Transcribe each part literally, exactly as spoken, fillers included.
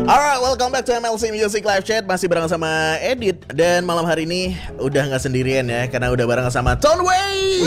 Alright, welcome back to M L C Music Live Chat. Masih bareng sama Edit. Dan malam hari ini udah gak sendirian ya, karena udah bareng sama Tonway.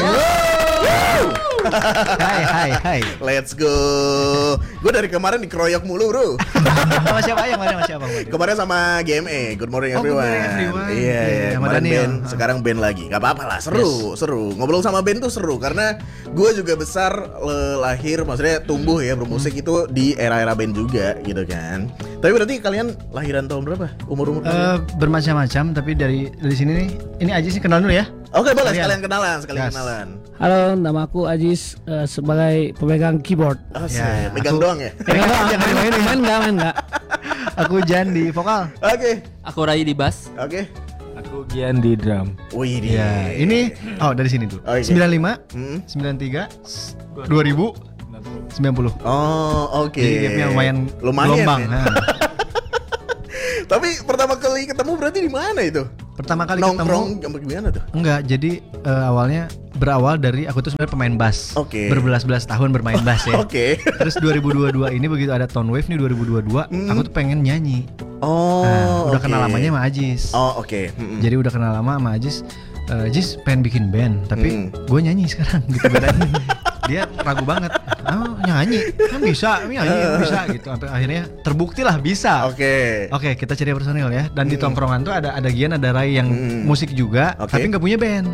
Hai hai hai. Let's go. Gue dari kemarin dikeroyok mulu bro. Sama siapa yang mana sama siapa? Kemarin sama G M A, Good Morning Oh, Everyone. Good Morning Everyone. Iya, iya. Sama Kemarin Daniel. band, sekarang band lagi. Gak apa-apa lah, seru, Yes. seru. Ngobrol sama band tuh seru karena gue juga besar le- lahir, maksudnya tumbuh ya bermusik Hmm. itu di era-era band juga gitu kan. Tapi berarti kalian lahiran tahun berapa? Umur-umur Eh, kalian? bermacam-macam, tapi dari dari sini nih, ini aja sih kenal dulu ya. Oke, boleh kalian. sekalian kenalan, sekalian Yes. kenalan. Halo, nama aku Ajis uh, sebagai pemegang keyboard. Asik, Ya, pegang aku- doang ya. Jangan dimainin. Main enggak, main enggak. Aku Jan di vokal. Oke, Aku Rai di bass. oke. Aku Gian di drum. Wih, Iya, ini oh dari sini dulu. Oh, iya. sembilan lima, Hmm. sembilan tiga, dua ribu, sembilan puluh. Oh, oke. Jadi gapnya lumayan lumayan. gelombang. Ya. Nah, Tapi pertama kali ketemu berarti di mana itu? pertama kali Nongkrong ketemu apa gimana tuh? enggak, jadi eh, awalnya berawal dari aku tuh sebenarnya pemain bass. Oke. Berbelas-belas tahun bermain bass ya. Oke. Terus dua ribu dua puluh dua ini begitu ada Tone Wave nih dua ribu dua puluh dua, Hmm. aku tuh pengen nyanyi. Oh, Nah, udah oke. kenal lamanya sama Ajis. Oh, oke. Mm-mm. Jadi udah kenal lama sama Ajis. Eh, Ajis pengen bikin band, tapi Hmm. gue nyanyi sekarang gitu bedanya. Dia ragu banget. Oh, nyanyi kan bisa, nyanyi bisa gitu. Sampai akhirnya terbukti lah bisa. Oke. Oke, kita cari personil ya. Dan di tongkrongan tuh ada ada Gian, ada Rai yang Hmm. musik juga, Oke. tapi nggak punya band.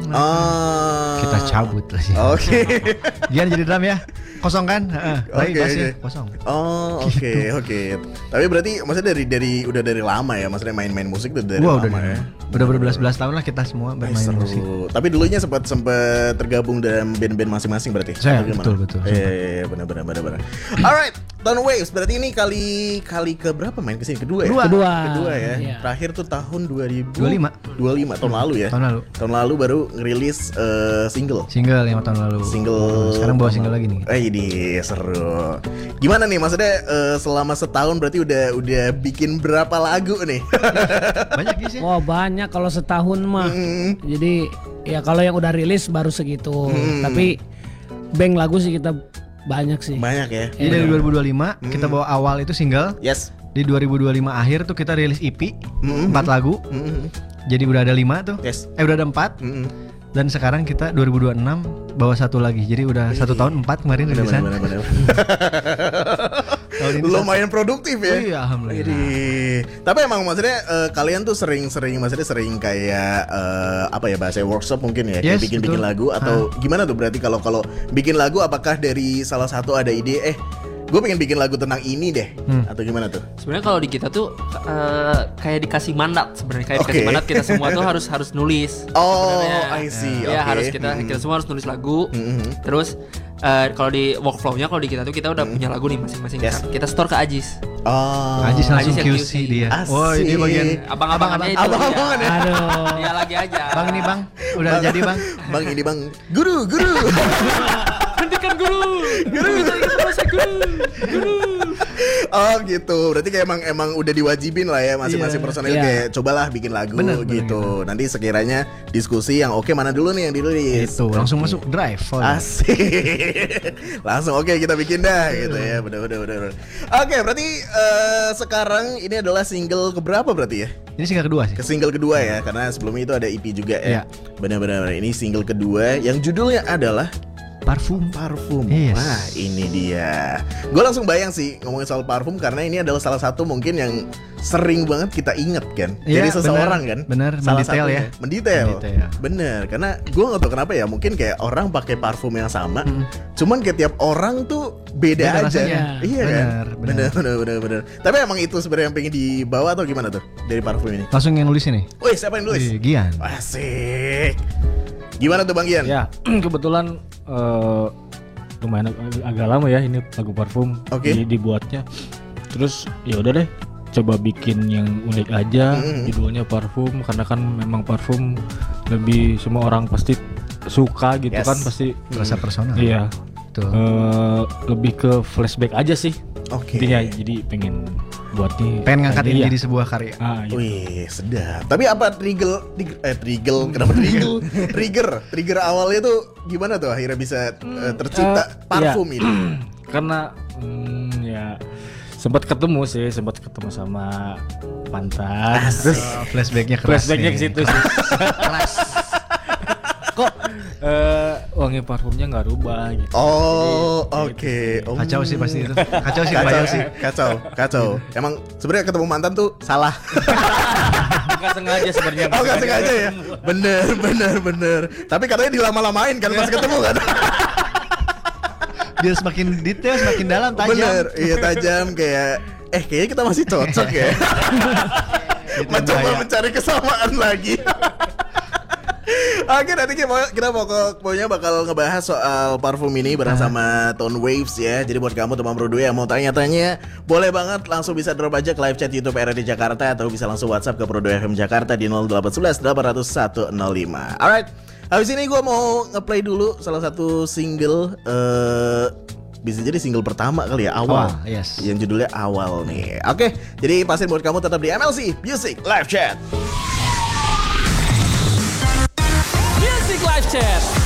Oh. Kita cabut lah sih. Oke. Gian jadi drum ya. Kosong kan? Heeh. Rai Oke, bassnya oke. kosong. Oh, oke, Gitu. oke. Tapi berarti maksudnya dari dari udah dari lama ya, maksudnya main-main musik tuh dari Gua lama udah ya. udah berbelas-belas tahun lah kita semua Eh, bermain seru. musik. Tapi dulunya sempat sempat tergabung dalam band-band masing-masing berarti. Saya, Atau gimana? betul, betul, Iya, iya, iya, benar benar benar benar. Alright, Tone Waves berarti ini kali kali ke berapa main kesini? Kedua ya? Kedua. Kedua. Kedua ya. Iya. Terakhir tuh tahun dua ribu dua puluh lima. dua puluh lima tahun lalu ya. Tahun lalu. Tahun lalu baru ngerilis eh, single. Single yang tahun lalu. Single. Sekarang bawa single lagi nih. Eh ini seru. Gimana nih maksudnya eh, selama setahun berarti udah udah bikin berapa lagu nih? Banyak sih. Wah, banyak kalau setahun mah. Hmm. Jadi ya kalau yang udah rilis baru segitu. Hmm. Tapi bank lagu sih kita banyak sih. Banyak ya. Jadi dari dua ribu dua puluh lima kita bawa awal itu single. Yes. Di dua ribu dua puluh lima akhir tuh kita rilis E P Mm-mm. empat lagu. Mm-mm. Jadi udah ada lima tuh. Yes. Eh udah ada empat. Mm-mm. Dan sekarang kita dua ribu dua puluh enam bawa satu lagi. Jadi udah satu tahun empat kemarin Bener, rilisan. bener, bener, bener. Tahun ini Lumayan produktif ya. Iya, alhamdulillah. Jadi, tapi emang maksudnya eh, kalian tuh sering-sering maksudnya sering kayak eh, apa ya bahasa workshop mungkin ya, kayak Yes, bikin-bikin betul. lagu atau gimana tuh berarti kalau kalau bikin lagu apakah dari salah satu ada ide eh gue pengen bikin lagu tentang ini deh Hmm. atau gimana tuh? Sebenarnya kalau di kita tuh eh, kayak dikasih mandat sebenarnya kayak dikasih Oke. mandat kita semua tuh harus harus nulis. Oh, Sebenarnya. I see. Ya Oke. harus kita Mm. kita semua harus nulis lagu. Mm-mm. Terus eh, kalau di workflow-nya kalau di kita tuh kita udah punya lagu nih masing-masing. Yes. Kita store ke Ajis. Oh. Ajis langsung Ajis yang Q Q C. C dia. Asik. Oh, ini bagian Abang-abangannya itu. Abang-abangan ya? Aduh. Dia lagi aja. Bang ini Bang, udah Bang. jadi Bang. Bang ini bang, guru, guru. Hentikan guru. Guru kita ikut proses guru. Guru. Oh gitu, berarti kayak emang emang udah diwajibin lah ya masing-masing Iya. personil Iya. kayak cobalah bikin lagu Bener, bener gitu. Nanti sekiranya diskusi yang oke mana dulu nih yang dirilis. Itu langsung masuk drive. Oh, Asik. Langsung oke kita bikin dah gitu ya. Bener bener bener. bener. Oke, berarti eh, sekarang ini adalah single keberapa berarti ya? Ini single kedua sih. Ke single kedua ya, karena sebelumnya itu ada E P juga ya. Iya. Benar-benar ini single kedua yang judulnya adalah Parfum. Parfum. Yes. Wah, ini dia. Gue langsung bayang sih ngomongin soal parfum karena ini adalah salah satu mungkin yang sering banget kita inget kan. Dari Iya, seseorang bener, kan. bener, Salah mendetail satunya. ya. Mendetail. Mendetail. Bener. Karena gue nggak tahu kenapa ya. Mungkin kayak orang pakai parfum yang sama. Mm. Cuman kayak tiap orang tuh beda, Beda aja. rasanya. Iya kan. Bener, bener. Bener, bener, bener, bener. Tapi emang itu sebenarnya yang pengen dibawa atau gimana tuh dari parfum ini? Langsung yang nulis ini. Wih, siapa yang nulis? Wih, Gian. Asik. Gimana tuh Bang Gian? Ya, kebetulan eh, lumayan ag- agak lama ya ini lagu parfum Oke. di- dibuatnya. Terus ya udah deh, coba bikin yang unik aja, Mm-mm. judulnya parfum karena kan memang parfum lebih semua orang pasti suka gitu Yes. kan pasti. Rasa personal. Iya. Betul. eh, lebih ke flashback aja sih. Oke. Intinya jadi pengen buat nih. Pengen ngangkat ini iya. jadi sebuah karya. Ah, iya. Wih, sedap. Tapi apa trigger, trigger eh trigger, kenapa trigger? trigger, trigger awalnya tuh gimana tuh akhirnya bisa eh, tercipta Eh, parfum iya. ini? Karena mm, ya sempat ketemu sih, sempat ketemu sama mantan. Terus Oh, flashbacknya keras. flashbacknya nih. ke situ sih. Kok eh, wangi parfumnya nggak rubah gitu. Oh, oke. Oh. Kacau sih pasti itu. Kacau sih, Kacau kebayang sih, sih. kacau, kacau. Emang sebenarnya ketemu mantan tuh salah. Nggak sengaja sebenarnya. Oh, nggak sengaja ya. Bener, bener, bener. Tapi katanya dilama-lamain kan pas ketemu kan. Biar semakin detail, semakin dalam, tajam. Bener, iya tajam kayak. Eh, kayaknya kita masih cocok ya. Itu Mencoba bahaya. mencari kesamaan lagi. Oke, nanti kita mau, kita mau pokoknya bakal ngebahas soal parfum ini bareng sama Tone Waves ya. Jadi buat kamu teman Bro dua yang mau tanya-tanya, boleh banget langsung bisa drop aja ke live chat YouTube R R D Jakarta atau bisa langsung WhatsApp ke Bro dua F M Jakarta di nol delapan satu satu delapan nol satu nol lima. Alright, habis ini gue mau nge-play dulu salah satu single eh bisa jadi single pertama kali ya, awal. Awal, yes. Yang judulnya Awal nih. Oke, jadi pastiin buat kamu tetap di M L C Music Live Chat. Music Live Chat.